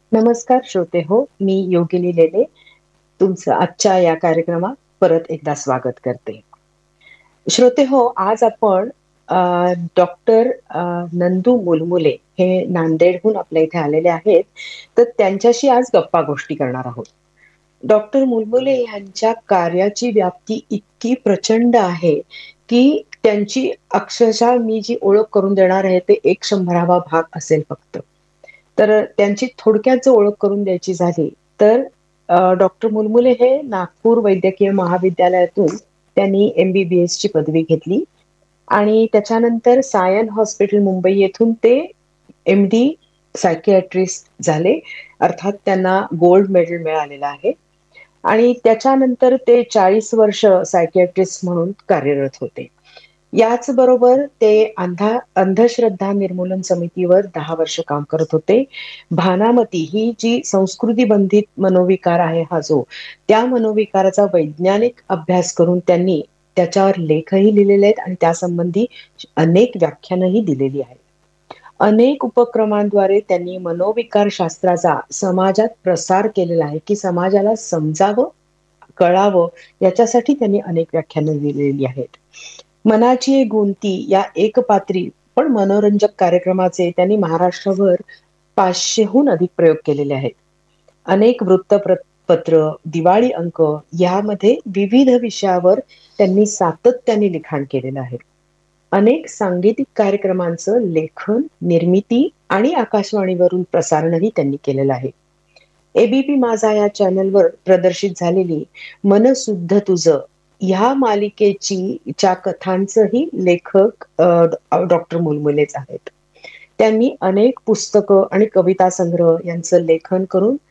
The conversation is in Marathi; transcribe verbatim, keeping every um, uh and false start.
नमस्कार श्रोते हो, मी योगिनी लेले तुमचं आजच्या या कार्यक्रमात परत एकदा स्वागत करते. श्रोते हो, आज आपण अ, डॉक्टर अ, नंदू मुलमुले हे नांदेडहून आपल्या इथे आलेले आहेत. तर त्यांच्याशी आज गप्पा-गोष्टी करणार आहोत. डॉक्टर मुलमुले यांच्या कार्याची व्याप्ती इतकी प्रचंड आहे, की त्यांची अक्षरशः मी जी ओळख करून देणार आहे, ते एक शंभरावा भाग असेल फक्त. तर अ, त्यांची थोडक्यात जर ओळख करून द्यायची झाली, तर अ, डॉक्टर मुलमुले हे नागपूर वैद्यकीय महाविद्यालयातून त्यांनी एम-बी-बी-एसची पदवी घेतली आणि त्याच्यानंतर सायन हॉस्पिटल मुंबई येथून ते एम-डी सायकियाट्रिस्ट झाले. अर्थात त्यांना गोल्ड मेडल मिळालेलं आहे आणि त्याच्यानंतर ते चाळीस वर्ष सायकियाट्रिस्ट म्हणून कार्यरत होते. याचबरोबर ते अंधा अंधश्रद्धा निर्मूलन समितीवर दहा वर्ष काम करत होते. भानामती ही जी संस्कृती बंधित मनोविकार आहे हा जो, त्या मनोविकाराचा वैज्ञानिक अभ्यास करून त्यांनी त्याच्यावर लेखही लिहिलेले आहेत आणि त्यासंबंधी अनेक व्याख्यानंही दिलेली आहेत. अनेक उपक्रमांद्वारे त्यांनी मनोविकार शास्त्राचा समाजात प्रसार केलेला आहे, की समाजाला समजावं, कळावं याच्यासाठी त्यांनी अनेक व्याख्यानं दिलेली आहेत. मनाची एक गुंती या एकपात्री पण मनोरंजक कार्यक्रमाचे त्यांनी महाराष्ट्रभर पाचशेहून अधिक प्रयोग केलेले आहेत. अनेक वृत्तपत्र, दिवाळी अंक यामध्ये विविध विषयावर त्यांनी सातत्याने लिखाण केलेलं आहे. अनेक सांगीतिक कार्यक्रमांचं लेखन, निर्मिती आणि आकाशवाणीवरून प्रसारणही त्यांनी केलेलं आहे. एबीपी माझा या चॅनलवर प्रदर्शित झालेली मन शुद्ध तुझं ह्या मालिकेची च्या कथांचंही लेखक अ, डॉक्टर मुलमुलेच आहेत. त्यांनी अनेक पुस्तकं आणि कविता संग्रह यांचं लेखन करून